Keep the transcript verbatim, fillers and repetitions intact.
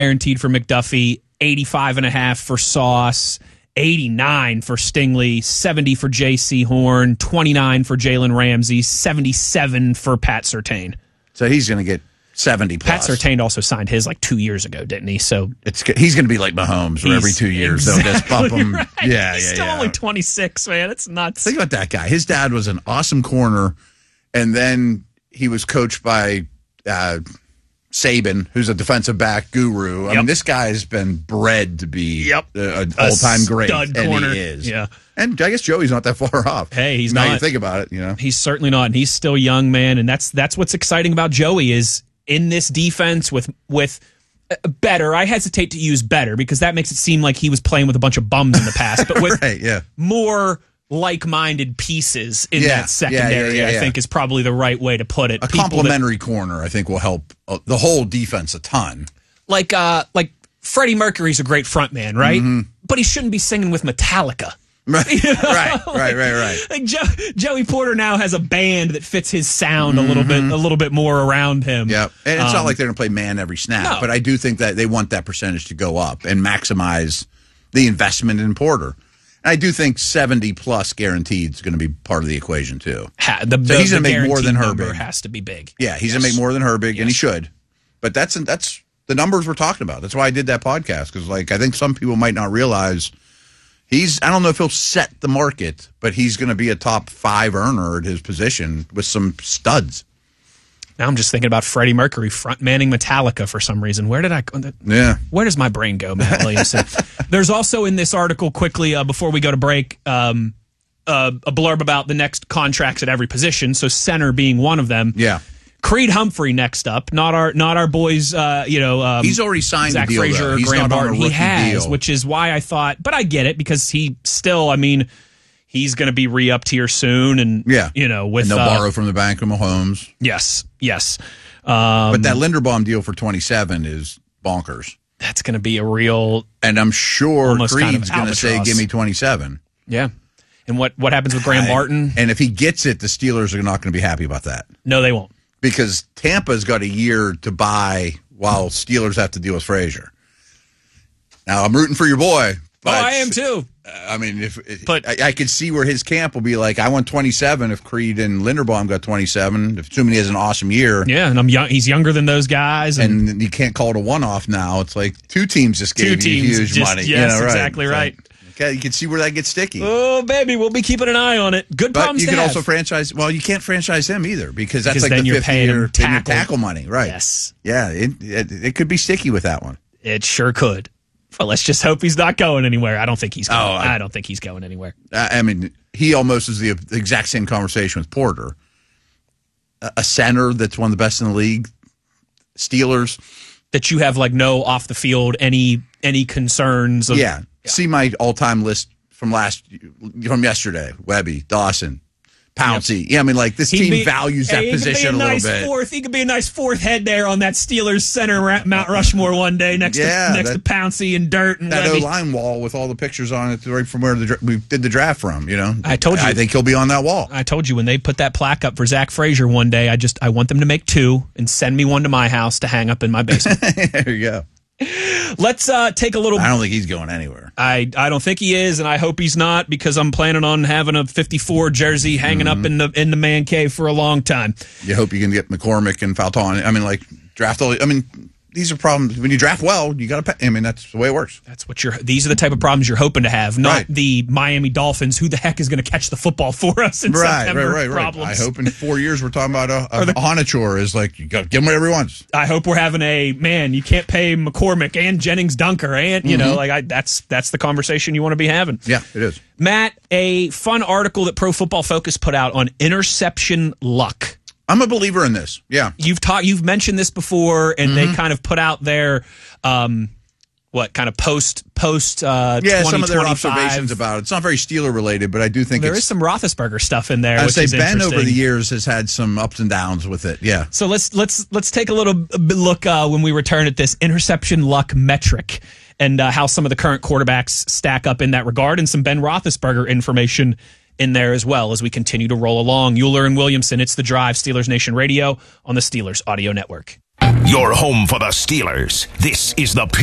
guaranteed for McDuffie, eighty-five and a half for Sauce, eighty-nine for Stingley, seventy for J C Horn, twenty-nine for Jalen Ramsey, seventy-seven for Pat Surtain. So he's going to get seventy plus. Pat Surtain also signed his like two years ago, didn't he? So it's he's going to be like Mahomes, where every two years exactly they'll just bump him. Right. Yeah, he's yeah, still yeah. only twenty-six, man. It's nuts. Think about that guy. His dad was an awesome corner, and then he was coached by uh, Saban, who's a defensive back guru. I Yep. mean, this guy has been bred to be Yep. an all-time great, stud and corner. he is. Yeah. And I guess Joey's not that far off. Hey, he's now not. you think about it, you know. He's certainly not, and he's still young, man. And that's that's what's exciting about Joey is in this defense with with uh, better. I hesitate to use better because that makes it seem like he was playing with a bunch of bums in the past, but with right, yeah. more like-minded pieces in Yeah, that secondary, yeah, yeah, yeah, I yeah. think is probably the right way to put it. A People that- complimentary corner, I think, will help uh, the whole defense a ton. like uh, like Freddie Mercury's a great front man, right? Mm-hmm. But he shouldn't be singing with Metallica. Right, You know? right, right, Like- right, right. Like Joe, Joey Porter now has a band that fits his sound a little bit, a little bit more around him. Yeah, and it's Um, not like they're going to play man every snap, no. but I do think that they want that percentage to go up and maximize the investment in Porter. And I do think seventy plus guaranteed is going to be part of the equation too. Ha, the, So the, he's gonna the make more than guaranteed number Herbig. has to be big. Yeah, he's Yes. going to make more than Herbig, and he Yes. should. But that's that's the numbers we're talking about. That's why I did that podcast, because like I think some people might not realize he's. I don't know if he'll set the market, but he's going to be a top five earner at his position with some studs. Now I'm just thinking about Freddie Mercury front manning Metallica for some reason. Where did I? Yeah. Where does my brain go, Matt Williamson? There's also in this article, quickly uh, before we go to break, um, uh, a blurb about the next contracts at every position. So center being one of them. Yeah. Creed Humphrey next up, not our not our boys. Uh, you know, um, He's already signed Zach the deal, Frazier, though. He's Graham not on a Barton. He rookie has, deal. which is why I thought. But I get it because he still. I mean, he's going to be re-upped here soon, and Yeah. you know, with And they'll uh, borrow from the bank of Mahomes. yes, yes. Um, But that Linderbaum deal for twenty-seven is bonkers. that's going to be a real And I'm sure Almost kind Creed's of going to say, albatross. give me twenty-seven. yeah. And what what happens with Graham I- Barton? And if he gets it, the Steelers are not going to be happy about that. No, they won't. Because Tampa's got a year to buy while Steelers have to deal with Frazier. Now, I'm rooting for your boy. But, oh, I am too. I mean, if But- I, I could see where his camp will be like, I want twenty-seven if Creed and Linderbaum got twenty-seven, assuming he has an awesome year. Yeah, and I'm young. He's younger than those guys, and, And you can't call it a one-off now. It's like two teams just two gave you teams. huge just, money. Yes, you know, right. exactly So, right. okay, you can see where that gets sticky. Oh, baby, we'll be keeping an eye on it. Good But problems you to can have. also franchise. Well, you can't franchise him either because that's Because like then the you're fifth paying year him then you're tackle. tackle money, right? Yes, Yeah, it, it it could be sticky with that one. it sure could. But let's just hope he's not going anywhere. I don't think he's going. Oh, I- I don't think he's going anywhere. I, I mean, he almost is the exact same conversation with Porter. A, a center that's one of the best in the league. Steelers. That you have like no off the field any any concerns. Of, Yeah. See my all time list from last from yesterday. Webby, Dawson, Pouncey. Yeah, I mean, like this He'd team be- values hey, that he could position be a, a, nice little bit. Fourth, he could be a nice fourth head there on that Steelers center ra- Mount Rushmore one day next Yeah, to next that- to Pouncey and Dirt and That O Levy. line wall with all the pictures on it, right from where the, dra- we did the draft from. You know, I told you. I think he'll be on that wall. I told you when they put that plaque up for Zach Frazier one day, I just I want them to make two and send me one to my house to hang up in my basement. There you go. Let's uh, take a little. I don't think he's going anywhere. I, I don't think he is, and I hope he's not because I'm planning on having a fifty-four jersey hanging Mm-hmm. up in the in the man cave for a long time. You hope you can get McCormick and Faltone. I mean, like draft all. I mean, these are problems when you draft well. You got to pay. I mean, that's the way it works. That's what you're. These are the type of problems you're hoping to have, not Right. the Miami Dolphins. Who the heck is going to catch the football for us in Right, September? right, right, right. Problems. I hope in four years we're talking about a, a, Or the- a Honachor is like you got give him whatever he wants. I hope we're having a man. You can't pay McCormick and Jennings Dunker, and you Mm-hmm. know, like I. That's that's the conversation you want to be having. Yeah, it is. Matt, a fun article that Pro Football Focus put out on interception luck. I'm a believer in this. Yeah. You've taught, you've mentioned this before, and Mm-hmm. they kind of put out their, um, what kind of post post uh, Yeah, some of their twenty twenty-five. observations about it. It's not very Steeler related, but I do think There it's. is some Roethlisberger stuff in there. I which say is Ben over interesting. the years has had some ups and downs with it. Yeah. So let's let's let's take a little bit look uh, when we return at this interception luck metric and uh, how some of the current quarterbacks stack up in that regard, and some Ben Roethlisberger information in there as well as we continue to roll along. Euler and Williamson, it's The Drive, Steelers Nation Radio on the Steelers Audio Network. Your home for the Steelers. This is the